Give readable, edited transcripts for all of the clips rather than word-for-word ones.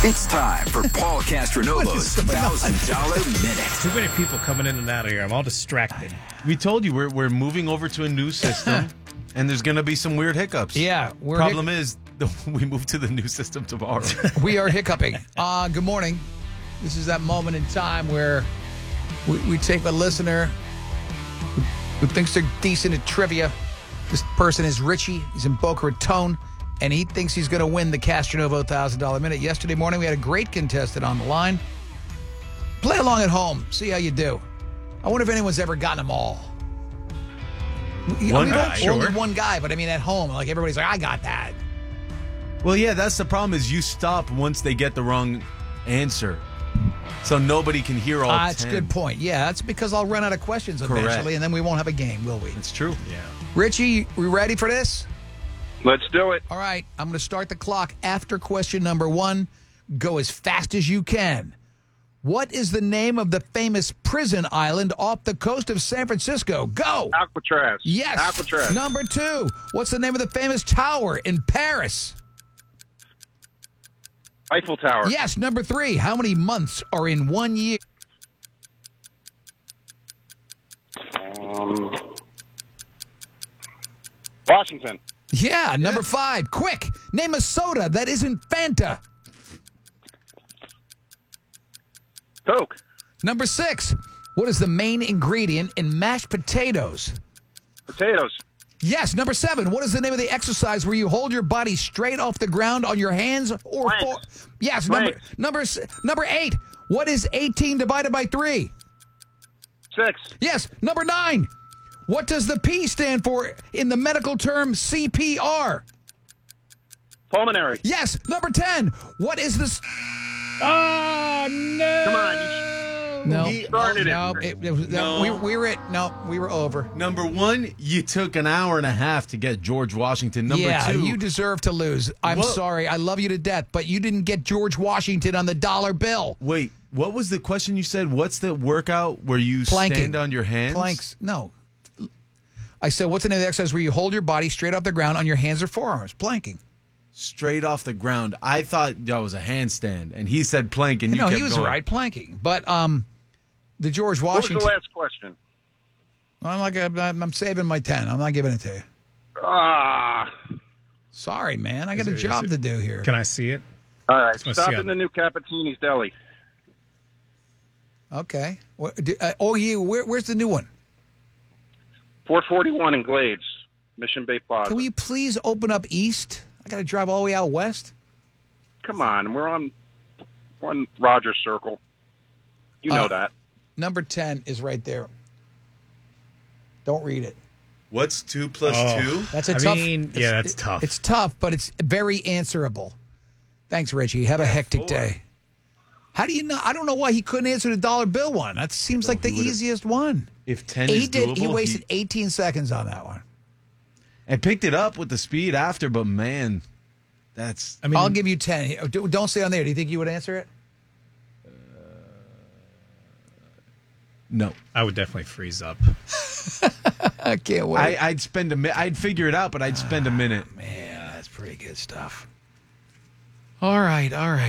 It's time for Paul Castronovo's $1,000 Minute. Too many people coming in and out of here. I'm all distracted. We told you we're moving over to a new system, and there's going to be some weird hiccups. Yeah. Problem is, we move to the new system tomorrow. We are hiccuping. Good morning. This is that moment in time where we take a listener who thinks they're decent at trivia. This person is Richie. He's in Boca Raton, and he thinks he's going to win the Castronovo $1,000 Minute. Yesterday morning, we had a great contestant on the line. Play along at home. See how you do. I wonder if anyone's ever gotten them all. One guy, Only sure. one guy, but I mean at home, like everybody's like, I got that. Well, yeah, that's the problem is you stop once they get the wrong answer. So nobody can hear all 10. That's a good point. Yeah, that's because I'll run out of questions eventually, Correct. and then we won't have a game, will we? It's true. Yeah. Richie, we ready for this? Let's do it. All right, I'm going to start the clock after question number 1. Go as fast as you can. What is the name of the famous prison island off the coast of San Francisco? Go. Alcatraz. Yes. Alcatraz. Number 2. What's the name of the famous tower in Paris? Eiffel Tower. Yes. Number 3. How many months are in 1 year? Washington. Yeah. Number 5. Quick. Name a soda that isn't Fanta. Coke. Number 6. What is the main ingredient in mashed potatoes? Potatoes. Yes. Number 7. What is the name of the exercise where you hold your body straight off the ground on your hands or Planks. four? Yes. Planks. Number 8. What is 18 divided by 3? 6. Yes. Number 9. What does the P stand for in the medical term CPR? Pulmonary. Yes. Number 10. What is this? Oh, no. Come on. No. He started it. No. No. We were over. Number 1, you took an hour and a half to get George Washington. Number 2, you deserve to lose. I'm Whoa. sorry. I love you to death, but you didn't get George Washington on the dollar bill. Wait, what was the question you said? What's the workout where you Planking. stand on your hands? Planks. No. I said, what's the name of the exercise where you hold your body straight off the ground on your hands or forearms? Planking. Straight off the ground. I thought that was a handstand, and he said plank, and you No, kept he was going. right, planking. But the George What was Washington. the last question? I'm saving my 10. I'm not giving it to you. Ah. Sorry, man. I got a job to do here. Can I see it? All right. Let's Stop see in the new Cappuccini's Deli. Okay. Where's the new one? 441 in Glades, Mission Bay Plaza. Can you please open up east? I got to drive all the way out west. Come on. We're on Rogers Circle. You know that. Number 10 is right there. Don't read it. What's 2 plus 2? That's a I tough. mean, yeah, that's tough. It's tough, but it's very answerable. Thanks, Richie. Have a hectic 4. day. How do you know? I don't know why he couldn't answer the dollar bill one. That seems like the he would've- easiest one. If 10 is doable, He wasted 18 seconds on that one. and picked it up with the speed after, but man, that's... I mean, I'll give you 10. Don't say on there. Do you think you would answer it? No. I would definitely freeze up. I can't wait. I'd spend a minute. I'd figure it out, but I'd spend a minute. Man, that's pretty good stuff. All right.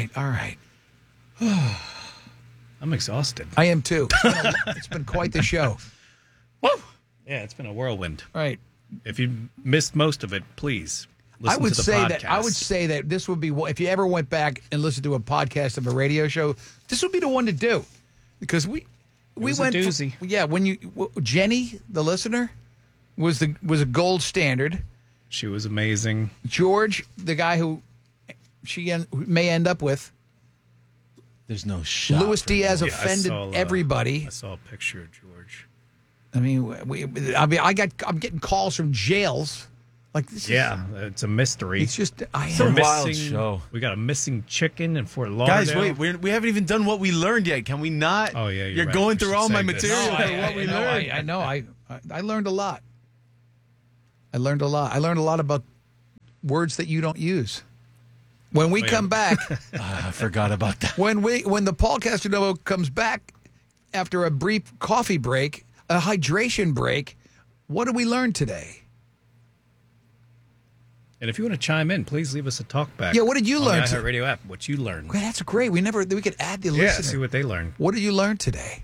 I'm exhausted. I am too. It's been quite the show. Woo! Yeah, it's been a whirlwind. All right. If you missed most of it, please listen I would to the say podcast. that I would say that this would be if you ever went back and listened to a podcast of a radio show, this would be the one to do because we was a went doozy. when Jenny, the listener, was a gold standard. She was amazing. George, the guy who may end up with, There's no shot. Luis for Diaz me. offended everybody. I saw a picture of George. I mean, I'm getting calls from jails. Like this Yeah, it's a mystery. it's just a We're wild missing- show. We got a missing chicken in Fort Lauderdale. Guys, wait, we haven't even done what we learned yet. Can we not? Oh, yeah, You're right. going We through should all my save this. material No, for what we learned. I know. I learned a lot. I learned a lot about words that you don't use. When we come back, I forgot about that. when the Paul Castronovo comes back after a brief coffee break, a hydration break, what did we learn today? And if you want to chime in, please leave us a talk back. Yeah, what did you on learn the to- iHeartRadio app? What you learned? Well, that's great. We could add the Yeah, listener. see what they learned. What did you learn today?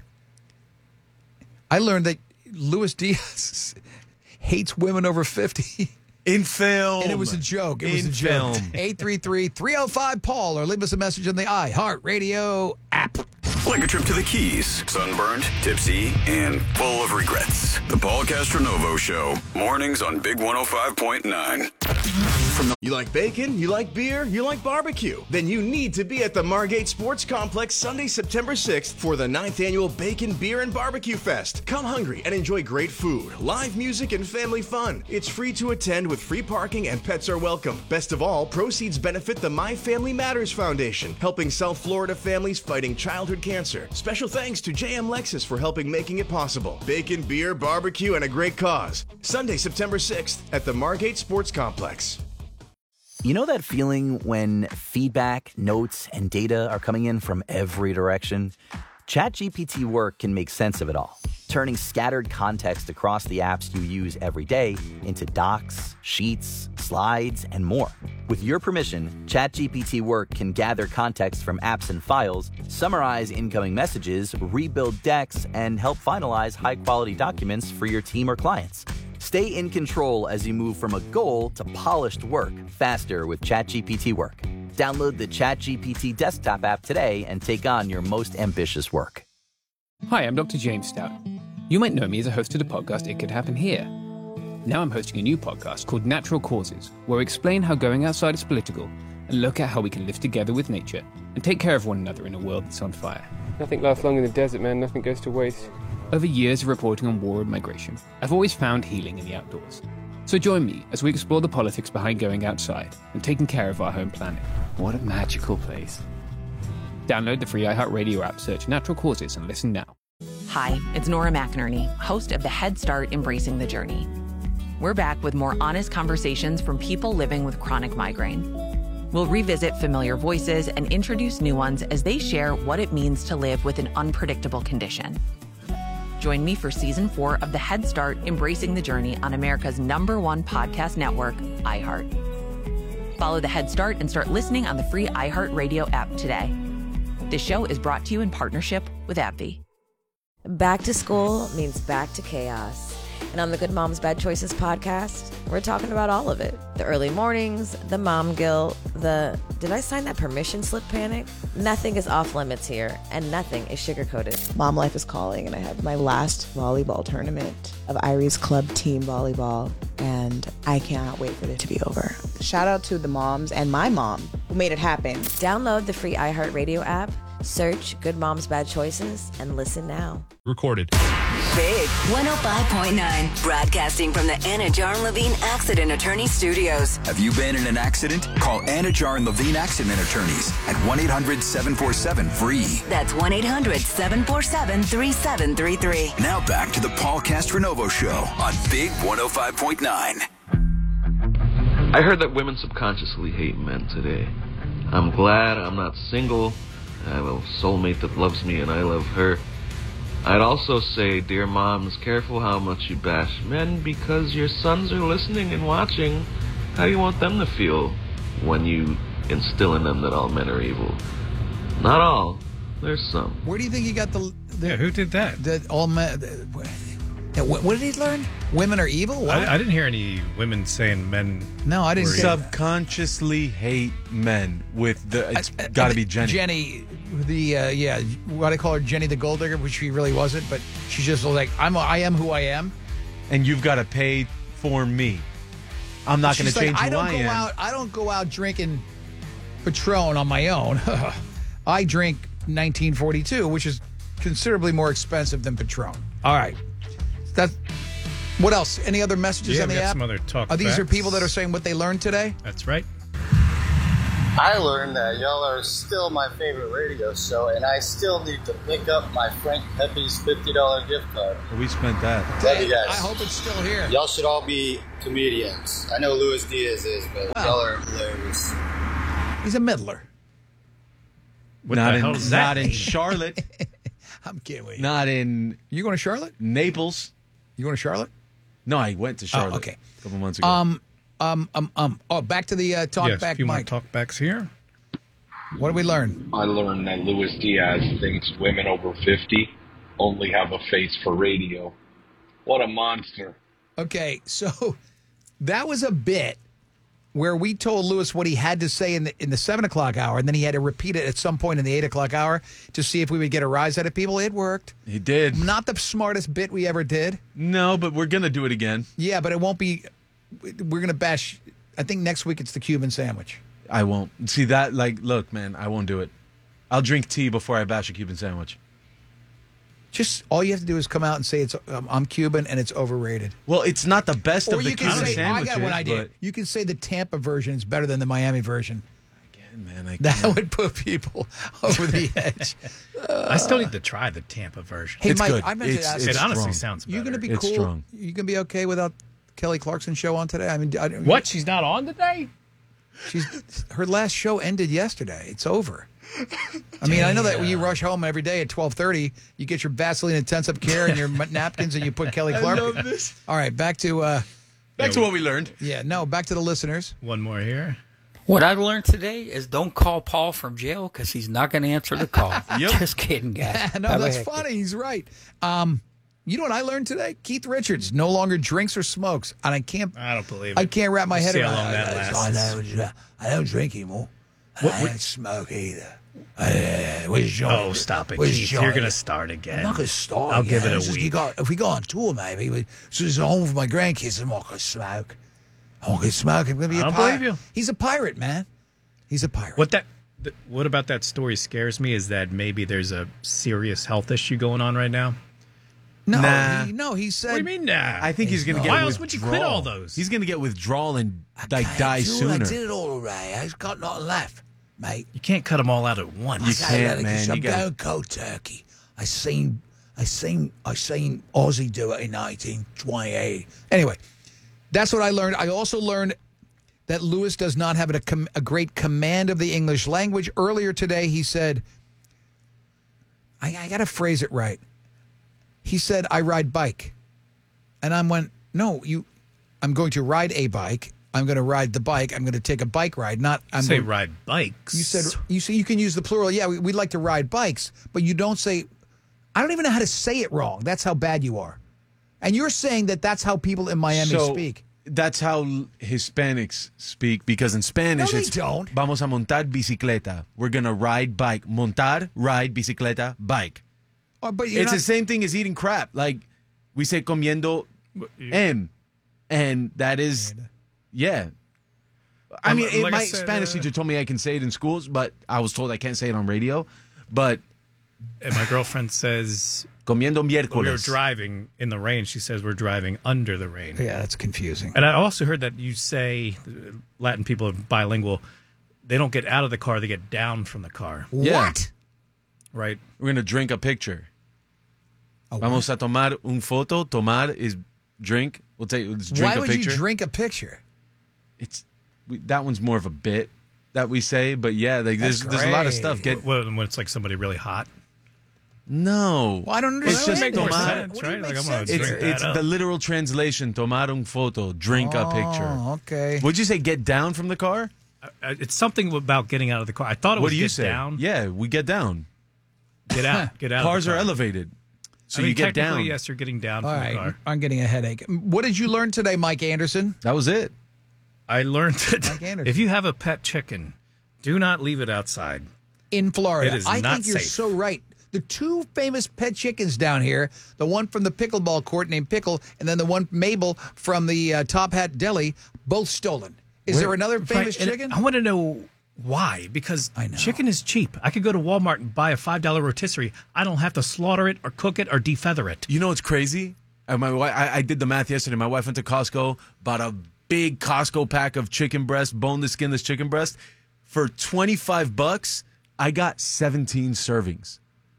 I learned that Luis Diaz hates women over 50. In film. And it was a joke. It was In a joke. film. 833-305-PAUL or leave us a message on the iHeartRadio app. Like a trip to the Keys. Sunburned, tipsy, and full of regrets. The Paul Castronovo Show. Mornings on Big 105.9. You like bacon? You like beer? You like barbecue? Then you need to be at the Margate Sports Complex Sunday, September 6th for the 9th annual Bacon, Beer, and Barbecue Fest. Come hungry and enjoy great food, live music, and family fun. It's free to attend with free parking and pets are welcome. Best of all, proceeds benefit the My Family Matters Foundation, helping South Florida families fighting childhood cancer. Special thanks to JM Lexus for helping making it possible. Bacon, beer, barbecue, and a great cause. Sunday, September 6th at the Margate Sports Complex. You know that feeling when feedback, notes, and data are coming in from every direction? ChatGPT Work can make sense of it all, turning scattered context across the apps you use every day into docs, sheets, slides, and more. With your permission, ChatGPT Work can gather context from apps and files, summarize incoming messages, rebuild decks, and help finalize high-quality documents for your team or clients. Stay in control as you move from a goal to polished work faster with ChatGPT Work. Download the ChatGPT desktop app today and take on your most ambitious work. Hi, I'm Dr. James Stout. You might know me as a host of the podcast It Could Happen Here. Now I'm hosting a new podcast called Natural Causes, where we explain how going outside is political and look at how we can live together with nature and take care of one another in a world that's on fire. Nothing lasts long in the desert, man. Nothing goes to waste. Over years of reporting on war and migration, I've always found healing in the outdoors. So join me as we explore the politics behind going outside and taking care of our home planet. What a magical place. Download the free iHeartRadio app, search Natural Causes, and listen now. Hi, it's Nora McInerney, host of the Head Start Embracing the Journey. We're back with more honest conversations from people living with chronic migraine. We'll revisit familiar voices and introduce new ones as they share what it means to live with an unpredictable condition. Join me for Season 4 of the Head Start Embracing the Journey on America's #1 podcast network, iHeart. Follow the Head Start and start listening on the free iHeartRadio app today. This show is brought to you in partnership with AbbVie. Back to school means back to chaos. And on the Good Moms Bad Choices podcast, we're talking about all of it. The early mornings, the mom guilt, the did I sign that permission slip panic? Nothing is off limits here, and nothing is sugar-coated. Mom life is calling, and I have my last volleyball tournament of Irie's club team volleyball, and I cannot wait for it to be over. Shout out to the moms and my mom who made it happen. Download the free iHeartRadio app, search Good Moms Bad Choices, and listen now. Recorded. Big 105.9, broadcasting from the Anna Jar and Levine Accident Attorney Studios. Have you been in an accident? Call Anna Jar and Levine Accident Attorneys at 1-800-747-FREE. That's 1-800-747-3733. Now back to the Paul Castronovo Show on Big 105.9. I heard that women subconsciously hate men today. I'm glad I'm not single. I have a soulmate that loves me and I love her. I'd also say, dear moms, careful how much you bash men because your sons are listening and watching. How do you want them to feel when you instill in them that all men are evil? Not all. There's some. Where do you think you got the yeah, who did that? That all men. What did he learn? Women are evil? What? I didn't hear any women saying men. No, I didn't. Subconsciously hate men with the. It's got to be Jenny. Jenny, what I call her, Jenny the Gold Digger, which she really wasn't, but she's just like I am who I am, and you've got to pay for me. I'm not going to change who I am. I don't go out drinking Patron on my own. I drink 1942, which is considerably more expensive than Patron. All right. What else? Any other messages on the app? Some other talk These are people that are saying what they learned today? That's right. I learned that y'all are still my favorite radio show, and I still need to pick up my Frank Pepe's $50 gift card. We spent that. Love you guys. I hope it's still here. Y'all should all be comedians. I know Luis Diaz is, but y'all are hilarious. He's a middler. What the hell does that Not in mean? Charlotte. I'm kidding with you. Not in. You going to Charlotte? Naples. You going to Charlotte? No, I went to Charlotte. Okay. A couple months ago. Oh, back to the talk Yes, back a few more mic. talkbacks here. What did we learn? I learned that Luis Diaz thinks women over 50 only have a face for radio. What a monster. Okay, so that was a bit where we told Lewis what he had to say in the 7 o'clock hour, and then he had to repeat it at some point in the 8 o'clock hour to see if we would get a rise out of people. It worked. He did. Not the smartest bit we ever did. No, but we're going to do it again. Yeah, but it won't be. We're going to bash. I think next week it's the Cuban sandwich. I won't. See that? Look, man, I won't do it. I'll drink tea before I bash a Cuban sandwich. Just all you have to do is come out and say it's I'm Cuban and it's overrated. Well, it's not the best Or of the you can Cuban say, sandwiches. I got one idea. but- You can say the Tampa version is better than the Miami version. Man, that would put people over the edge. I still need to try the Tampa version. Hey, Mike, I meant to ask. It honestly sounds better. You going to be It's cool? strong. You going to be okay without Kelly Clarkson's show on today? I mean, What? She's not on today? Her last show ended yesterday. It's over. I mean, I know that when you rush home every day at 12:30, you get your Vaseline Intensive Care and your napkins, and you put Kelly Clark. I love this. All right, back to what we learned. Yeah, no, back to the listeners. One more here. What I learned today is don't call Paul from jail because he's not going to answer the call. Just kidding, guys. No, that's funny. He's right. You know what I learned today? Keith Richards no longer drinks or smokes, and I don't believe it. I can't wrap my head See around how long that lasts. I don't drink anymore. I don't smoke either. Where's Oh, stop it, Keith. You're going to start again. I'm not going to start. I'll give it again. a It's just week. if we go on tour, maybe. So it's home for my grandkids. I'm not going to smoke. I'm not going to smoke. I'm going to be I a don't pirate. believe you. He's a pirate, man. He's a pirate. What about that story scares me is that maybe there's a serious health issue going on right now. No, Nah. he said. What do you mean, nah? I think he's going to get Why withdrawal. else would you quit all those? He's going to get withdrawal and die I sooner. did it all right. I've got nothing left, mate. You can't cut them all out at once. You can't, man. I'm You got going cold turkey. I seen Ozzy do it in 1928. Anyway, that's what I learned. I also learned that Lewis does not have a great command of the English language. Earlier today, he said, I got to phrase it right. He said, I ride bike. And I went, no, I'm going to ride a bike. I'm going to ride the bike. I'm going to take a bike ride. Ride bikes. You said you can use the plural. Yeah, we'd like to ride bikes, but you don't say. I don't even know how to say it wrong. That's how bad you are. And you're saying that's how people in Miami speak. That's how Hispanics speak, because in Spanish No, they it's don't. Vamos a montar bicicleta. We're gonna ride bike. Montar, ride, bicicleta, bike. But It's the same thing as eating crap. Like we say comiendo M, and that is yeah. I mean, like I my said, Spanish teacher told me I can say it in schools, but I was told I can't say it on radio. But And my girlfriend says, comiendo miércoles. we were driving in the rain. She says we're driving under the rain. Yeah, that's confusing. And I also heard that you say Latin people are bilingual. They don't get out of the car; they get down from the car. Yeah. What? Right. We're gonna drink a picture. Vamos a tomar un foto. Tomar is drink. We'll take. Let's drink Why a would picture. you drink a picture? That one's more of a bit that we say, but yeah, like there's a lot of stuff. When it's like somebody really hot. No. Well, I don't It's understand. just make more tomar. sense, right? Like, I'm gonna drink that It's up. the literal translation. Tomar un foto. Drink a picture. Oh, okay. Would you say get down from the car? It's something about getting out of the car. I thought it What was do you get say? down. Yeah, we get down. Get out. Get out. Cars of the are car. elevated, so I mean, you get technically, down. yes, you're getting down All from right, the car. I'm getting a headache. What did you learn today, Mike Anderson? That was it. I learned that Mike Anderson. if you have a pet chicken, do not leave it outside. In Florida. It is I not think you're safe. so right. The two famous pet chickens down here, the one from the pickleball court named Pickle, and then the one Mabel from the Top Hat Deli, both stolen. Is there another famous Right, and chicken? I want to know why, because chicken is cheap. I could go to Walmart and buy a $5 rotisserie. I don't have to slaughter it or cook it or defeather it. You know what's crazy? I did the math yesterday. My wife went to Costco, bought a big Costco pack of chicken breast, boneless, skinless chicken breast. For $25, I got 17 servings.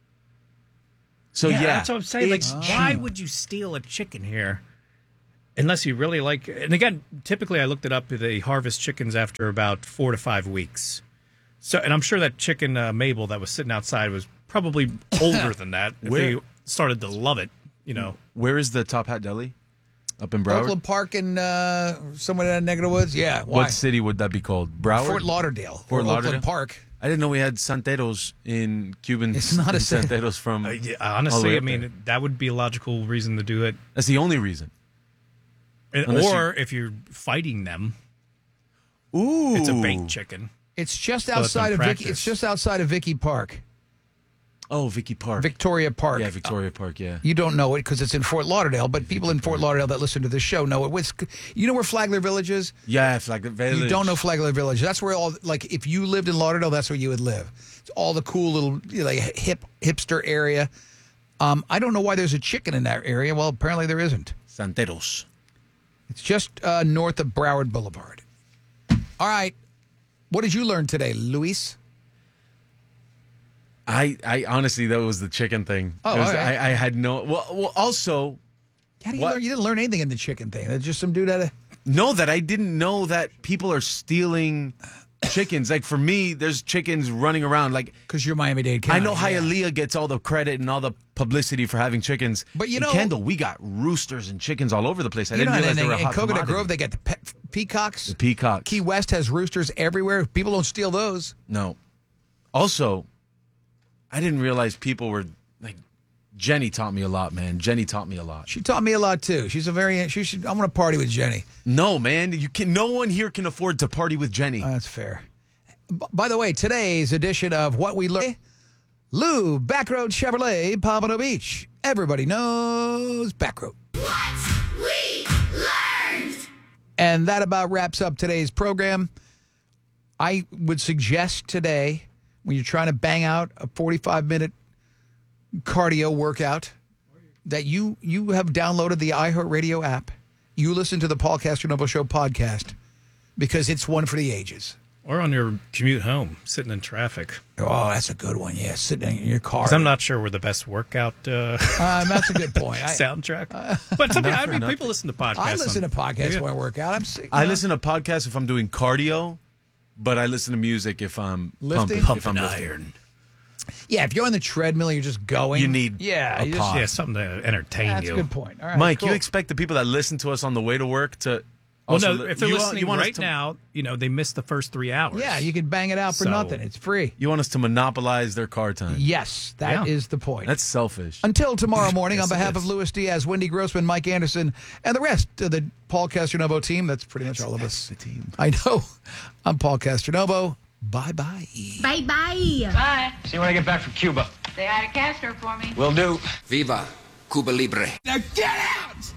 So yeah, that's what I'm saying. Like, it's why cheap. would you steal a chicken here? Unless you really like, and again, typically I looked it up. They harvest chickens after about 4 to 5 weeks. So, and I'm sure that chicken Mabel that was sitting outside was probably older than that. If Where- they started to love it, you know. Where is the Top Hat Deli? Up in Broward? Oakland Park and somewhere in that neck of the woods? Yeah. Why? What city would that be called? Broward? Fort Lauderdale. Fort or Lauderdale? Oakland Park. I didn't know we had santeros in Cuban. It's not a santeros from. Honestly, I mean, that would be a logical reason to do it. That's the only reason. Or if you're fighting them. Ooh. It's a baked chicken. It's just So it's in outside of practice. Vicky. It's just outside of Vicky Park. Oh, Vicky Park. Victoria Park. Yeah, Victoria Park, yeah. You don't know it because it's in Fort Lauderdale, but people in Fort Lauderdale that listen to this show know it. You know where Flagler Village is? Yeah, Flagler Village. You don't know Flagler Village. That's where if you lived in Lauderdale, that's where you would live. It's all the cool little hipster area. I don't know why there's a chicken in that area. Well, apparently there isn't. Santeros. It's just north of Broward Boulevard. All right. What did you learn today, Luis? I honestly, that was the chicken thing. Oh, I okay. had no. Well, also. How do you learn? You didn't learn anything in the chicken thing. It's just some dude had a. No, that I didn't know that people are stealing chickens. Like for me, there's chickens running around. Like because you're Miami-Dade County. I know Hialeah gets all the credit and all the publicity for having chickens. But in Kendall, we got roosters and chickens all over the place. I You didn't know, realize they were a in hot Coconut commodity. Grove, they got the peacocks. The peacocks. Key West has roosters everywhere. People don't steal those. No. Also, I didn't realize people were like. Jenny taught me a lot, man. Jenny taught me a lot. She taught me a lot too. She's a very. I want to party with Jenny. No, man. No one here can afford to party with Jenny. That's fair. By the way, today's edition of What We Learned, Lou Backroad Chevrolet, Pompano Beach. Everybody knows Backroad. What we learned. And that about wraps up today's program. I would suggest today, when you're trying to bang out a 45-minute cardio workout, that you have downloaded the iHeartRadio app. You listen to the Paul Castronovo Show podcast because it's one for the ages. Or on your commute home, sitting in traffic. Oh, that's a good one. Yeah, sitting in your car. 'Cause I'm not sure we're the best workout that's a good point. soundtrack. But people listen to podcasts. I listen to podcasts when I work out. I'm sick. I listen to podcasts if I'm doing cardio, but I listen to music if I'm Lifting? pumping iron. iron. Yeah, if you're on the treadmill, you're just going. You need yeah, a you pause. Yeah, something to entertain That's you. a good point. All right, Mike, cool. you expect the people that listen to us on the way to work to Well, also no, if they're you want- listening you want us right to- now, they missed the first 3 hours. Yeah, you can bang it out for So- nothing. It's free. You want us to monopolize their car time. Yes, that is the point. That's selfish. Until tomorrow morning, Yes, on it behalf is. of Louis Diaz, Wendy Grossman, Mike Anderson, and the rest of the Paul Castronovo team, that's pretty much all of us. The team. I know. I'm Paul Castronovo. Bye-bye. Bye-bye. Bye. See you when I get back from Cuba. Say hi to Castro for me. Will do. Viva Cuba Libre. Now get out!